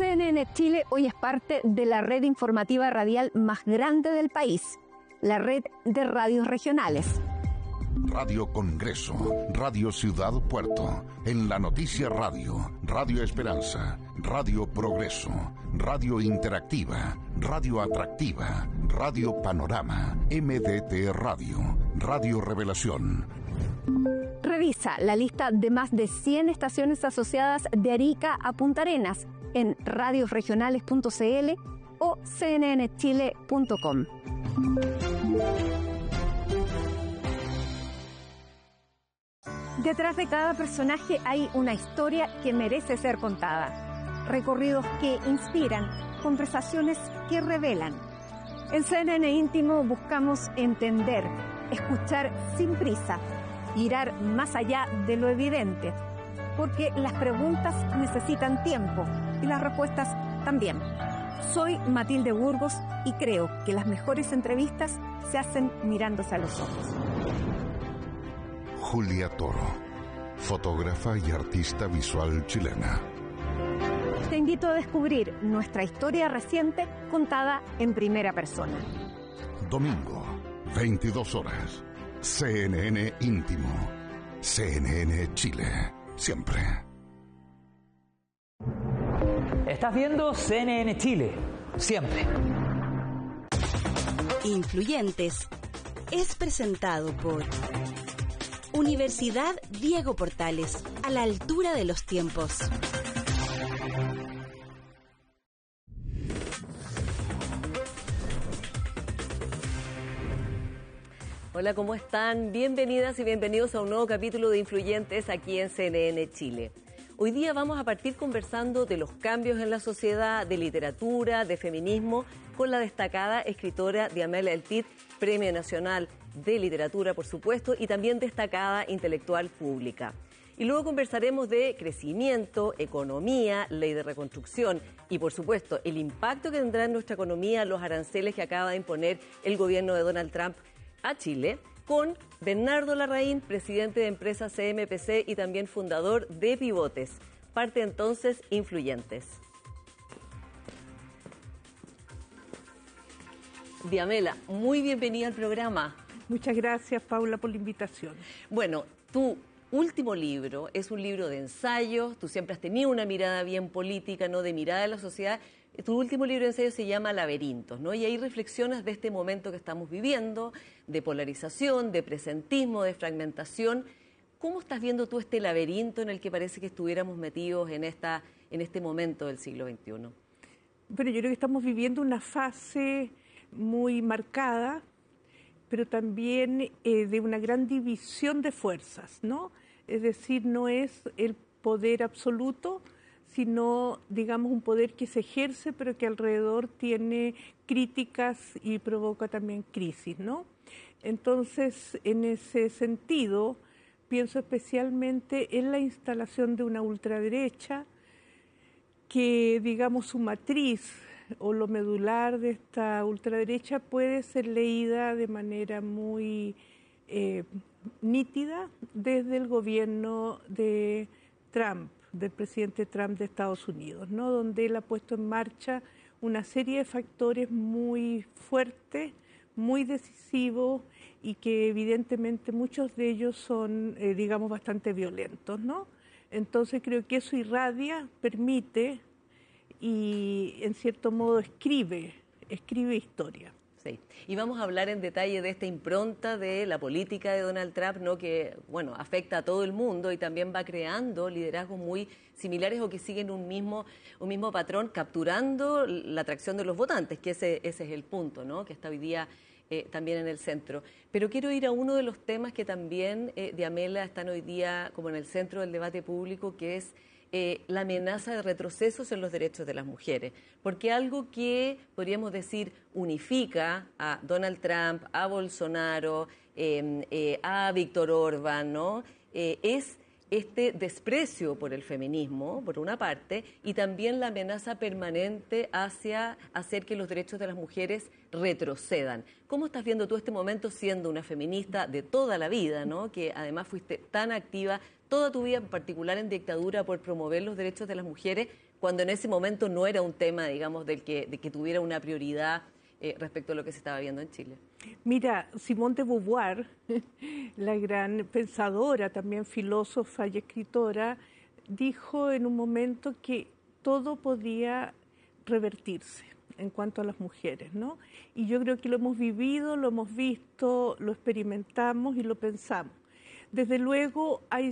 CNN Chile hoy es parte de la red informativa radial más grande del país, la red de radios regionales. Radio Congreso, Radio Ciudad Puerto, En la Noticia Radio, Radio Esperanza, Radio Progreso, Radio Interactiva, Radio Atractiva, Radio Panorama, MDT Radio, Radio Revelación. Revisa la lista de más de 100 estaciones asociadas de Arica a Punta Arenas en radiosregionales.cl o cnnchile.com. Detrás de cada personaje hay una historia que merece ser contada. Recorridos que inspiran, conversaciones que revelan. En CNN Íntimo buscamos entender, escuchar sin prisa, mirar más allá de lo evidente, porque las preguntas necesitan tiempo y las respuestas también. Soy Matilde Burgos y creo que las mejores entrevistas se hacen mirándose a los ojos. Julia Toro, fotógrafa y artista visual chilena. Te invito a descubrir nuestra historia reciente contada en primera persona. Domingo, 22 horas. CNN Íntimo. CNN Chile. Siempre. Estás viendo CNN Chile. Siempre. Influyentes es presentado por Universidad Diego Portales, a la altura de los tiempos. Hola, ¿cómo están? Bienvenidas y bienvenidos a un nuevo capítulo de Influyentes aquí en CNN Chile. Hoy día vamos a partir conversando de los cambios en la sociedad, de literatura, de feminismo, con la destacada escritora Diamela Eltit, Premio Nacional de Literatura, por supuesto, y también destacada intelectual pública. Y luego conversaremos de crecimiento, economía, ley de reconstrucción y, por supuesto, el impacto que tendrá en nuestra economía los aranceles que acaba de imponer el gobierno de Donald Trump a Chile, con Bernardo Larraín, presidente de empresa CMPC y también fundador de Pivotes. Parte entonces Influyentes. Diamela, muy bienvenida al programa. Muchas gracias, Paula, por la invitación. Bueno, tu último libro es un libro de ensayos, tú siempre has tenido una mirada bien política, ¿no?, de mirada de la sociedad. Tu último libro de ensayos se llama Laberintos, ¿no? Y ahí reflexionas de este momento que estamos viviendo, de polarización, de presentismo, de fragmentación. ¿Cómo estás viendo tú este laberinto en el que parece que estuviéramos metidos en este momento del siglo XXI? Bueno, yo creo que estamos viviendo una fase muy marcada, pero también de una gran división de fuerzas, ¿no? Es decir, no es el poder absoluto, sino, digamos, un poder que se ejerce, pero que alrededor tiene críticas y provoca también crisis, ¿no? Entonces, en ese sentido, pienso especialmente en la instalación de una ultraderecha que, digamos, su matriz o lo medular de esta ultraderecha puede ser leída de manera muy nítida desde el gobierno de Trump, del presidente Trump de Estados Unidos, ¿no? Donde él ha puesto en marcha una serie de factores muy fuertes, muy decisivos y que evidentemente muchos de ellos son, digamos, bastante violentos, ¿no? Entonces creo que eso irradia, permite y en cierto modo escribe historia. Sí, y vamos a hablar en detalle de esta impronta de la política de Donald Trump, ¿no?, que, bueno, afecta a todo el mundo y también va creando liderazgos muy similares o que siguen un mismo patrón, capturando la atracción de los votantes, que ese es el punto, ¿no?, que está hoy día también en el centro. Pero quiero ir a uno de los temas que también, Diamela, están hoy día como en el centro del debate público, que es la amenaza de retrocesos en los derechos de las mujeres, porque algo que podríamos decir unifica a Donald Trump, a Bolsonaro, a Víctor Orbán, ¿no?, es este desprecio por el feminismo, por una parte, y también la amenaza permanente hacia hacer que los derechos de las mujeres retrocedan. ¿Cómo estás viendo tú este momento siendo una feminista de toda la vida, ¿no? Que además fuiste tan activa toda tu vida, en particular en dictadura, por promover los derechos de las mujeres, cuando en ese momento no era un tema, digamos, de que tuviera una prioridad respecto a lo que se estaba viendo en Chile? Mira, Simone de Beauvoir, la gran pensadora, también filósofa y escritora, dijo en un momento que todo podía revertirse en cuanto a las mujeres, ¿no? Y yo creo que lo hemos vivido, lo hemos visto, lo experimentamos y lo pensamos. Desde luego hay